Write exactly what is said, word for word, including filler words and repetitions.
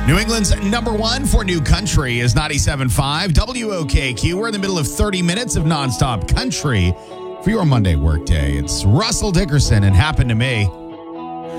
New England's number one for new country is ninety-seven point five W O K Q. We're in the middle of thirty minutes of nonstop country for your Monday workday. It's Russell Dickerson and Happened to Me.